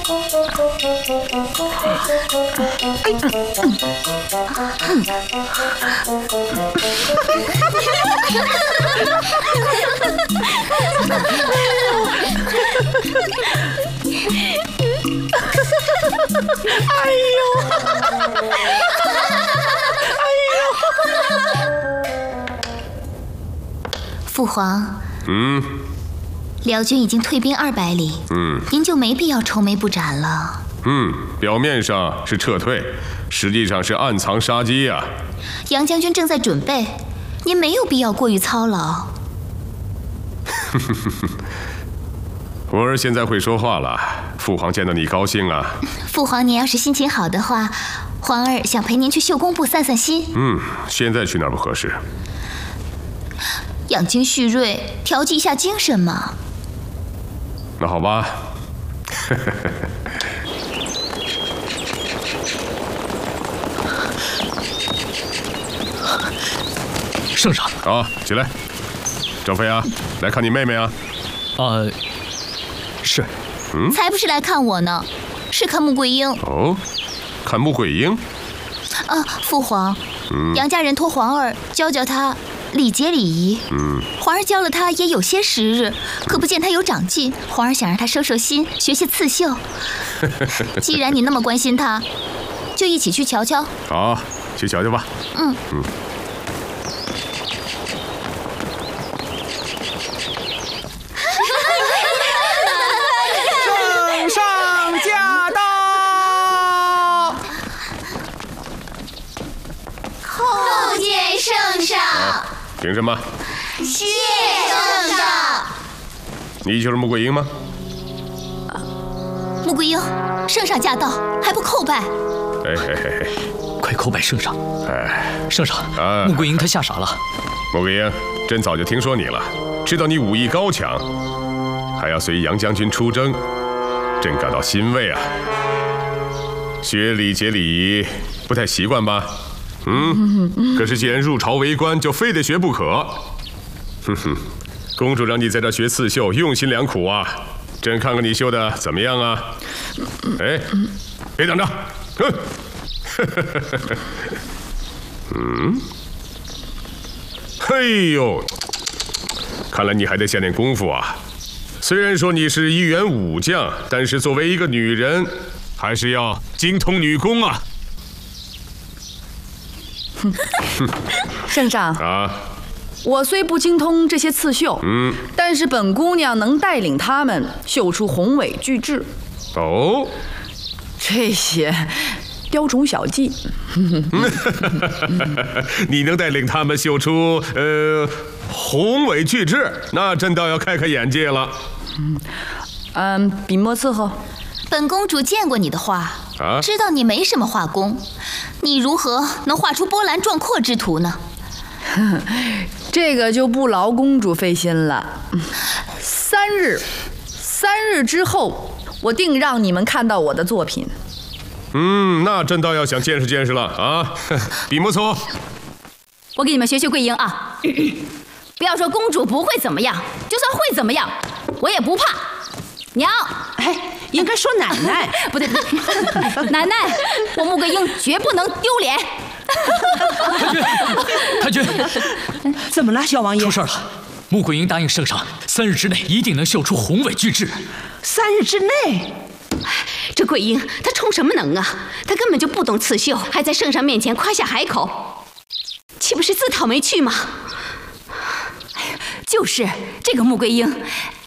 哎呦！ 父皇，辽军已经退兵200里，您就没必要愁眉不展了。 表面上是撤退，实际上是暗藏杀机呀。 杨将军正在准备，您没有必要过于操劳。 我儿现在会说话了，父皇见到你高兴啊。 父皇，您要是心情好的话，皇儿想陪您去绣宫部散散心。 现在去那儿不合适。 养精蓄锐，调剂一下精神嘛。 那好吧。 圣上啊，起来。张飞啊，来看你妹妹啊。 是。 才不是来看我呢，是看穆桂英。 哦，看穆桂英。 父皇，杨家人托皇儿教教她礼节礼仪。皇儿教了她也有些时日，可不见她有长进。皇儿想让她收收心，学些刺绣。既然你那么关心她，就一起去瞧瞧。 好，去瞧瞧吧。 圣上驾到！ 叩见圣上。 凭什么？ 谢圣上。 你就是穆桂英吗？ 穆桂英，圣上驾到，还不叩拜？ 快叩拜圣上！圣上，穆桂英她吓傻了。 穆桂英，朕早就听说你了，知道你武艺高强，还要随杨将军出征，朕感到欣慰啊。学礼节礼仪不太习惯吧？可是既然入朝为官，就非得学不可。公主让你在这学刺绣，用心良苦啊。朕看看你绣的怎么样啊？别等着，嘿呦，看来你还得下点功夫啊。虽然说你是一员武将，但是作为一个女人，还是要精通女工啊。 圣上啊， 我虽不精通这些刺绣，但是本姑娘能带领他们绣出宏伟巨制。 哦， 这些雕虫小技， 你能带领他们绣出宏伟巨制，那朕倒要开开眼界了。 笔墨伺候。 本公主见过你的画，知道你没什么画功，你如何能画出波澜壮阔之图呢？ 这个就不劳公主费心了。3日之后，我定让你们看到我的作品。 那朕倒要想见识见识了啊！笔墨伺候。 我给你们学学桂英啊，不要说公主不会怎么样，就算会怎么样，我也不怕。娘， 应该说奶奶。 不对，奶奶，我穆桂英绝不能丢脸。 太君， 怎么了，小王爷？ 出事了！穆桂英答应圣上，3日之内一定能绣出宏伟巨制。 3日之内？ 这桂英她充什么能啊？她根本就不懂刺绣，还在圣上面前夸下海口，岂不是自讨没趣吗？就是这个穆桂英，